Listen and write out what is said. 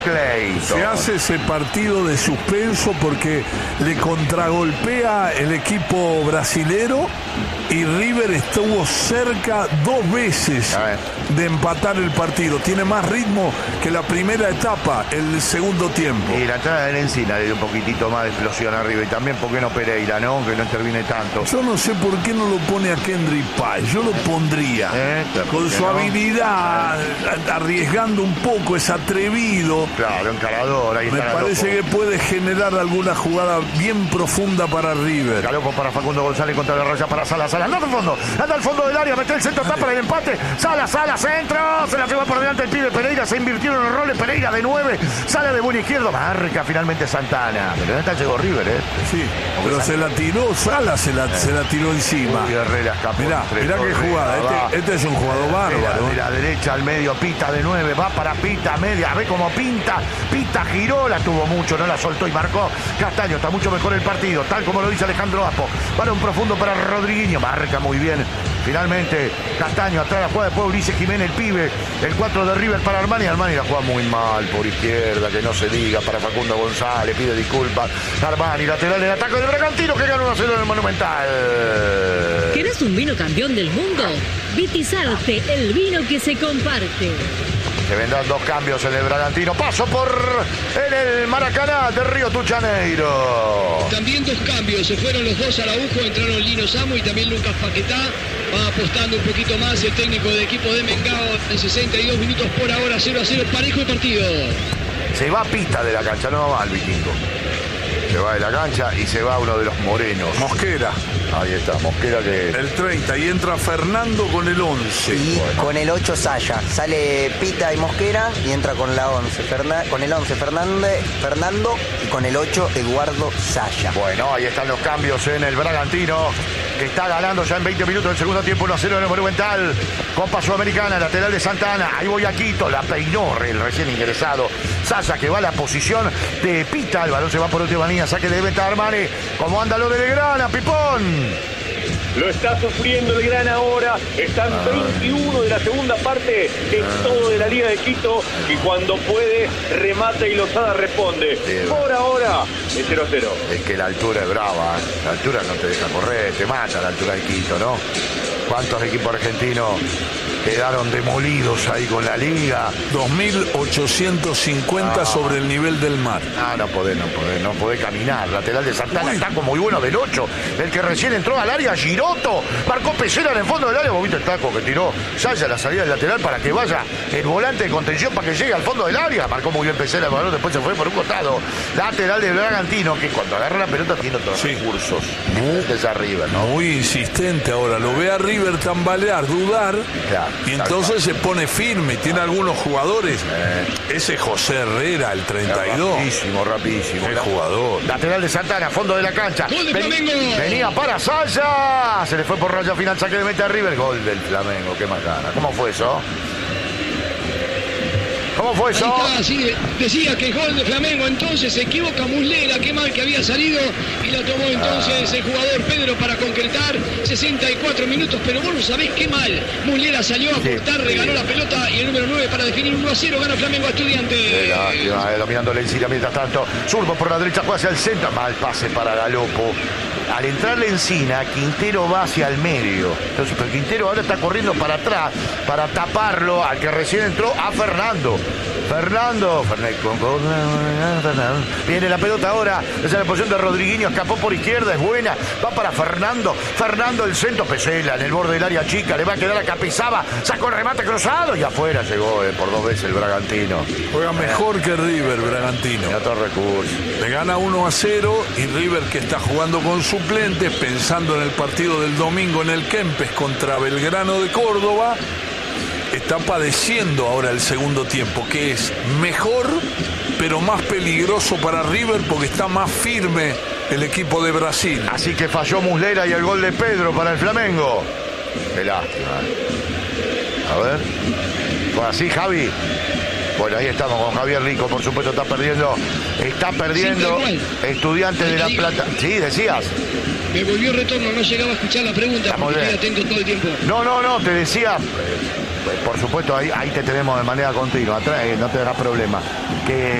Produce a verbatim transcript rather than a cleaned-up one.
Clayton. Se hace ese partido de suspenso porque le contragolpea el equipo brasilero y River estuvo cerca dos veces de empatar el partido. Tiene más ritmo que la primera etapa, el segundo tiempo. Y la entrada de Encina le dio un poquitito más de explosión a River. Y también, ¿por qué no Pereira, no? Que no interviene tanto. Yo no sé por qué no lo pone a Kendry Páez. Yo lo pondría. ¿Eh? Con su no? habilidad, arriesgando un poco, es atrevido. Claro, encarador. Ahí Me está parece Galopo. que puede generar alguna jugada bien profunda para River. Galopo para Facundo González contra la raya para Sala. Sala, anda al fondo. Anda al fondo del área. Mete el centro, está para el empate. Sala, Sala, centro. Se la lleva por delante el pibe Pereira. Se invirtieron los roles. Pereira de nueve. Sale de buen izquierdo. Marca finalmente Santana. Pero esta llegó River, ¿eh? Sí, pero Santana. se la tiró Sala, se la, eh. se la tiró encima. Uy, Herrera escapó. Mirá, mirá qué jugada. Este, este es un jugador bárbaro. De la derecha al medio. Pita de nueve. Va para Pita media. Ve cómo pinta. Pita giró. La tuvo mucho. No la soltó y marcó. Castaño. Está mucho mejor el partido. Tal como lo dice Alejandro Apo. Para un profundo para Rodriguinho. Marca muy bien. Finalmente, Castaño atrás la jugada, después Ulises Jiménez, el pibe, el cuatro de River para Armani. Armani la juega muy mal por izquierda, que no se diga, para Facundo González, pide disculpas. Armani, lateral en ataque de Bragantino, que gana uno a cero en el Monumental. ¿Querés un vino campeón del mundo? Vitizarte, el vino que se comparte. Se vendrán dos cambios en el Bragantino. Paso por en el Maracaná de Río de Janeiro. También dos cambios. Se fueron los dos a Araujo. Entraron Lino Samo y también Lucas Paquetá. Va apostando un poquito más el técnico del equipo de Mengao. En sesenta y dos minutos por ahora. cero a cero. Parejo el partido. Se va Pita de la cancha. No va mal, Vikingo. Se va de la cancha y se va uno de los morenos. Mosquera. Ahí está, Mosquera que... El treinta y entra Fernando con el once. Y bueno. con el ocho Saya. Sale Pita y Mosquera y entra con la once. Ferna, con el once Fernández, Fernando y con el ocho Eduardo Saya. Bueno, ahí están los cambios en el Bragantino, que está ganando ya en veinte minutos del segundo tiempo uno a cero en el Monumental. Copa Sudamericana, lateral de Santana. Ahí voy a Quito, la peinó el recién ingresado Saya, que va a la posición de Pita. El balón se va por última línea, saque de venta Armani. ¿Cómo anda lo de Legrana, Pipón? Lo está sufriendo el Gran ahora. Están ah. veintiuno de la segunda parte. Es ah. todo de la Liga de Quito. Y cuando puede, remata y Lozada responde. Sí, por ahora, es cero a cero. Es que la altura es brava. ¿eh? La altura no te deja correr, te mata la altura de Quito, ¿no? ¿Cuántos equipos argentinos quedaron demolidos ahí con la Liga? dos mil ochocientos cincuenta ah. sobre el nivel del mar. Ah, no podés, no podés, no podés caminar. Lateral de Santana, está como muy bueno del ocho. El que recién entró al área, Giroto. Marcó Pesera en el fondo del área. ¿Vos viste el taco que tiró Saya, la salida del lateral para que vaya el volante de contención para que llegue al fondo del área? Marcó muy bien Pesera el balón, después se fue por un costado. Lateral de Bragantino, que cuando agarra la pelota tiene otros sí. recursos. Desde arriba, ¿no? Muy insistente ahora. Lo ve a River tambalear, dudar. Claro, y entonces se pone firme. Tiene algunos jugadores. Eh. Ese José Herrera, el treinta y dos. Rapidísimo, rapidísimo. Qué jugador. Lateral de Santana, fondo de la cancha. Gol de Ven, Flamengo. Venía para Saya. Se le fue por raya final, saque de meta a River. Gol del Flamengo, qué macana. ¿Cómo fue eso? ¿Cómo fue eso? Ahí está, sí, decía que gol de Flamengo, entonces se equivoca Muslera, qué mal que había salido y la tomó entonces ah. el jugador Pedro para concretar. Sesenta y cuatro minutos, pero vos no sabés qué mal. Muslera salió a aportar, sí, regaló sí. la pelota y el número nueve para definir uno a cero, gana Flamengo a Estudiantes. Lástima, eh, dominando la Encina mientras tanto. Zurdo por la derecha, juega hacia el centro, mal pase para Galopo. Al entrar la Encina, Quintero va hacia el medio. Entonces, pero Quintero ahora está corriendo para atrás para taparlo al que recién entró, a Fernando. Fernando, Fernando, viene la pelota ahora, es en la posición de Rodriguinho, escapó por izquierda, es buena, va para Fernando, Fernando el centro, Pesela en el borde del área chica, le va a quedar a Capizaba, sacó el remate cruzado y afuera llegó eh, por dos veces el Bragantino. Juega mejor eh. que River, Bragantino. Y otro recurso. Le gana uno a cero y River, que está jugando con suplentes, pensando en el partido del domingo en el Kempes contra Belgrano de Córdoba, está padeciendo ahora el segundo tiempo, que es mejor, pero más peligroso para River porque está más firme el equipo de Brasil. Así que falló Muslera y el gol de Pedro para el Flamengo. Qué lástima. A ver. Fue así, Javi. Bueno, ahí estamos con Javier Rico, por supuesto, está perdiendo. Está perdiendo Estudiantes de La Plata. Sí, decías. Me volvió retorno, no llegaba a escuchar la pregunta, Estamos porque bien. estoy atento todo el tiempo. No, no, no, te decía, por supuesto, ahí, ahí te tenemos de manera continua, atrás, no te da problema. que